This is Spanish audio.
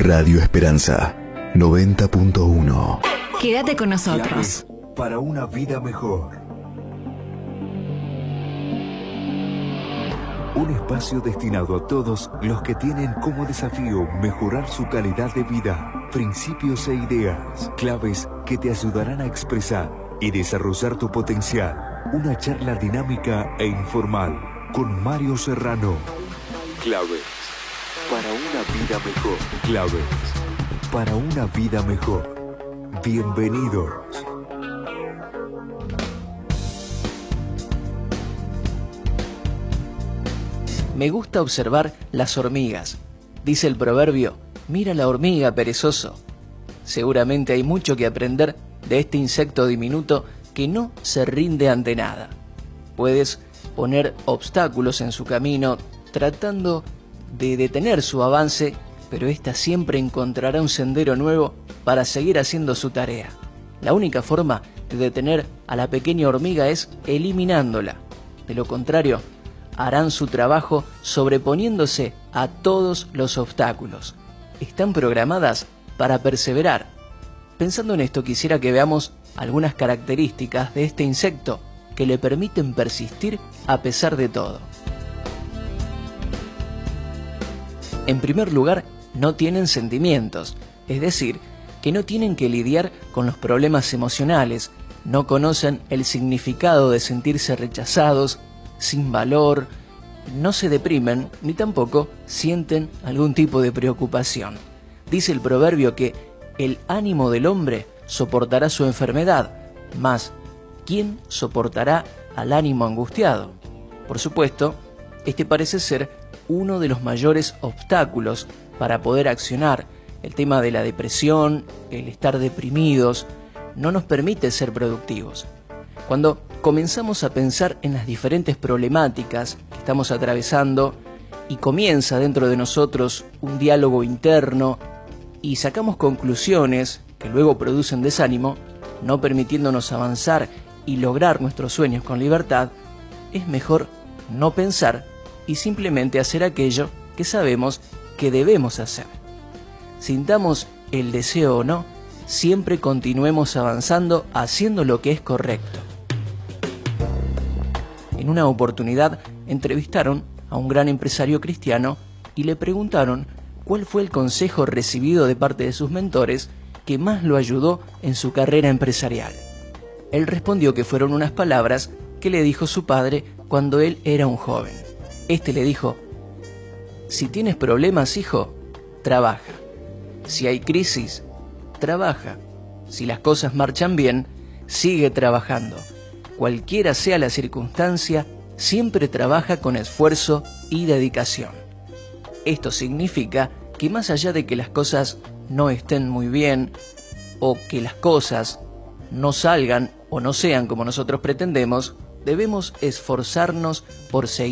Radio Esperanza 90.1. Quédate con nosotros. Claves para una vida mejor. Un espacio destinado a todos los que tienen como desafío mejorar su calidad de vida, principios e ideas, claves que te ayudarán a expresar y desarrollar tu potencial. Una charla dinámica e informal con Mario Serrano. Claves para una vida mejor. Claves para una vida mejor. Bienvenidos. Me gusta observar las hormigas. Dice el proverbio, mira la hormiga, perezoso. Seguramente hay mucho que aprender de este insecto diminuto que no se rinde ante nada. Puedes poner obstáculos en su camino tratando de detener su avance, pero ésta siempre encontrará un sendero nuevo para seguir haciendo su tarea. La única forma de detener a la pequeña hormiga es eliminándola. De lo contrario, harán su trabajo sobreponiéndose a todos los obstáculos. Están programadas para perseverar. Pensando en esto, quisiera que veamos algunas características de este insecto que le permiten persistir a pesar de todo. En primer lugar, no tienen sentimientos, es decir, que no tienen que lidiar con los problemas emocionales, no conocen el significado de sentirse rechazados, sin valor, no se deprimen ni tampoco sienten algún tipo de preocupación. Dice el proverbio que el ánimo del hombre soportará su enfermedad, mas ¿quién soportará al ánimo angustiado? Por supuesto, este parece ser uno de los mayores obstáculos para poder accionar. El tema de la depresión, el estar deprimidos, no nos permite ser productivos. Cuando comenzamos a pensar en las diferentes problemáticas que estamos atravesando y comienza dentro de nosotros un diálogo interno y sacamos conclusiones que luego producen desánimo, no permitiéndonos avanzar y lograr nuestros sueños con libertad, es mejor no pensar y simplemente hacer aquello que sabemos que debemos hacer. Sintamos el deseo o no, siempre continuemos avanzando haciendo lo que es correcto. En una oportunidad entrevistaron a un gran empresario cristiano y le preguntaron cuál fue el consejo recibido de parte de sus mentores que más lo ayudó en su carrera empresarial. Él respondió que fueron unas palabras que le dijo su padre cuando él era un joven. Este le dijo: si tienes problemas, hijo, trabaja. Si hay crisis, trabaja. Si las cosas marchan bien, sigue trabajando. Cualquiera sea la circunstancia, siempre trabaja con esfuerzo y dedicación. Esto significa que más allá de que las cosas no estén muy bien, o que las cosas no salgan o no sean como nosotros pretendemos, debemos esforzarnos por seguir